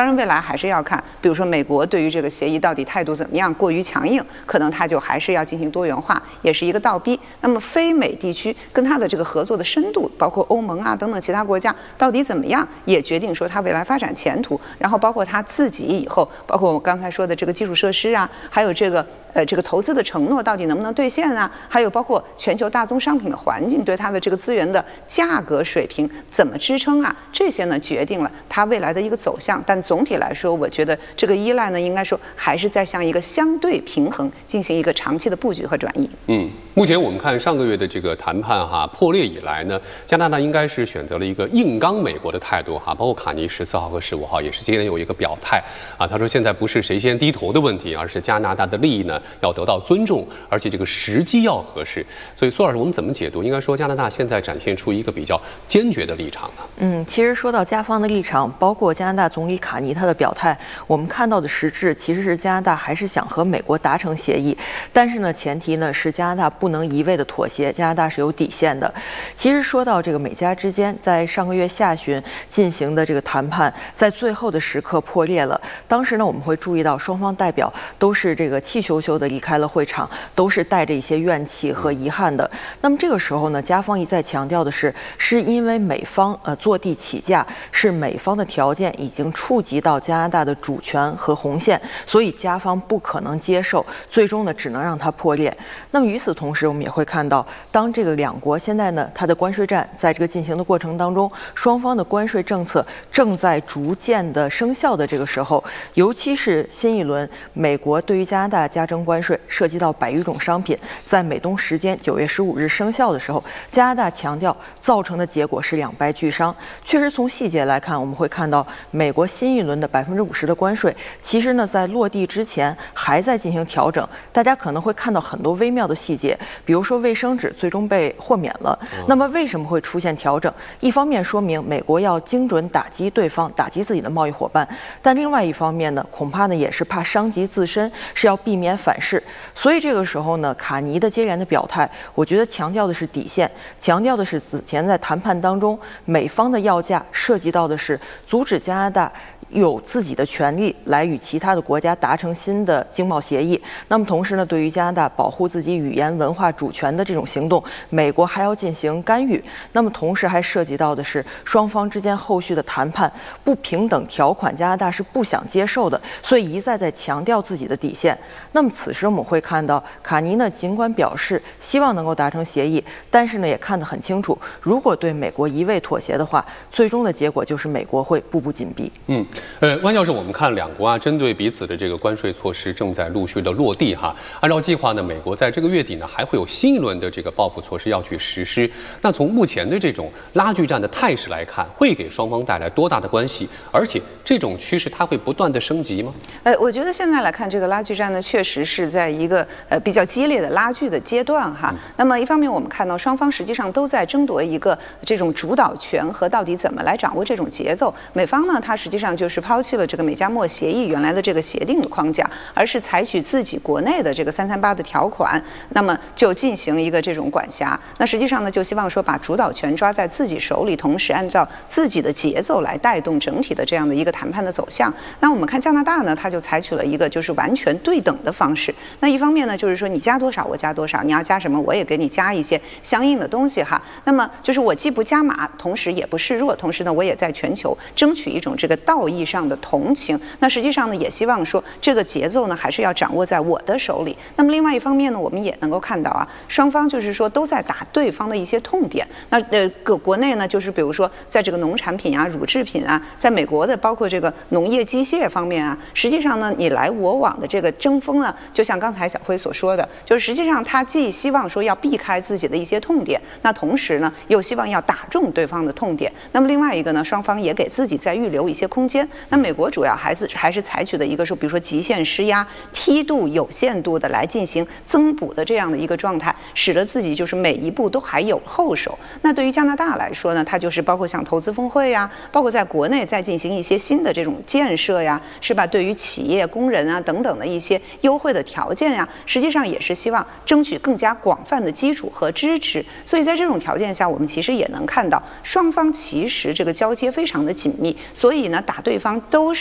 当然，未来还是要看，比如说美国对于这个协议到底态度怎么样，过于强硬，可能它就还是要进行多元化，也是一个倒逼。那么非美地区跟它的这个合作的深度，包括欧盟啊等等其他国家到底怎么样，也决定说它未来发展前途。然后包括它自己以后，包括我刚才说的这个基础设施啊，还有这个投资的承诺到底能不能兑现啊？还有包括全球大宗商品的环境对它的这个资源的价格水平怎么支撑啊？这些呢决定了它未来的一个走向。但总体来说，我觉得这个依赖呢，应该说还是在向一个相对平衡进行一个长期的布局和转移。 目前我们看上个月的这个谈判破裂以来呢，加拿大应该是选择了一个硬刚美国的态度包括卡尼14号和15号也是今天有一个表态他说现在不是谁先低头的问题，而是加拿大的利益呢要得到尊重，而且这个时机要合适。所以苏老师，我们怎么解读？应该说加拿大现在展现出一个比较坚决的立场呢？ 其实说到加方的立场，包括加拿大总理卡尼他的表态，我们看到的实质其实是加拿大还是想和美国达成协议，但是呢，前提呢是加拿大不能一味的妥协，加拿大是有底线的。其实说到这个美加之间在上个月下旬进行的这个谈判，在最后的时刻破裂了。当时呢，我们会注意到双方代表都是这个气咻咻的离开了会场，都是带着一些怨气和遗憾的。那么这个时候呢，加方一再强调的是因为美方坐地起价，是美方的条件已经触及到加拿大的主权和红线，所以加方不可能接受，最终呢只能让它破裂。那么与此同时，我们也会看到，当这个两国现在呢，它的关税战在这个进行的过程当中，双方的关税政策正在逐渐的生效的这个时候，尤其是新一轮美国对于加拿大加征关税，涉及到100余种商品，在美东时间9月15日生效的时候，加拿大强调造成的结果是两败俱伤。确实从细节来看，我们会看到美国新一轮的50%的关税，其实呢在落地之前还在进行调整。大家可能会看到很多微妙的细节，比如说卫生纸最终被豁免了。那么为什么会出现调整？一方面说明美国要精准打击对方，打击自己的贸易伙伴，但另外一方面呢，恐怕呢也是怕伤及自身，是要避免反噬。所以这个时候呢，卡尼的接连的表态，我觉得强调的是底线，强调的是此前在谈判当中，美方的要价涉及到的是阻止加拿大有自己的权利来与其他的国家达成新的经贸协议。那么同时呢，对于加拿大保护自己语言文化主权的这种行动，美国还要进行干预。那么同时还涉及到的是双方之间后续的谈判，不平等条款加拿大是不想接受的，所以一再在强调自己的底线。那么此时我们会看到卡尼呢，尽管表示希望能够达成协议，但是呢也看得很清楚，如果对美国一味妥协的话，最终的结果就是美国会步步紧逼。 万教授，我们看两国针对彼此的这个关税措施正在陆续的落地按照计划呢，美国在这个月底呢还会有新一轮的这个报复措施要去实施。那从目前的这种拉锯战的态势来看，会给双方带来多大的关系？而且这种趋势它会不断的升级吗？ 我觉得现在来看，这个拉锯战呢，确实是在一个比较激烈的拉锯的阶段那么一方面，我们看到双方实际上都在争夺一个这种主导权和到底怎么来掌握这种节奏。美方呢，它实际上就是抛弃了这个美加墨协议原来的这个协定的框架，而是采取自己国内的这个338的条款，那么就进行一个这种管辖。那实际上呢，就希望说把主导权抓在自己手里，同时按照自己的节奏来带动整体的这样的一个谈判的走向。那我们看加拿大呢，它就采取了一个就是完全对等的方式。那一方面呢，就是说你加多少我加多少，你要加什么我也给你加一些相应的东西那么就是我既不加码，同时也不示弱，同时呢，我也在全球争取一种这个道义上的同情。那实际上呢，也希望说这个节奏呢，还是要掌握在我的手里。那么另外一方面呢，我们也能够看到双方就是说都在打对方的一些痛点。那国内呢，就是比如说在这个农产品乳制品在美国的包括这个农业机械方面实际上呢，你来我往的这个争锋呢，就像刚才小辉所说的，就是实际上他既希望说要避开自己的一些痛点，那同时呢，又希望要打中对方的痛点。那么另外一个呢，双方也给自己在预留一些空间。那美国主要还是采取的一个说，比如说极限施压、梯度有限度的来进行增补的这样的一个状态，使得自己就是每一步都还有后手。那对于加拿大来说呢，它就是包括像投资峰会包括在国内再进行一些新的这种建设是吧？对于企业、工人等等的一些优惠的条件实际上也是希望争取更加广泛的基础和支持。所以在这种条件下，我们其实也能看到双方其实这个交接非常的紧密，所以呢，打对方都是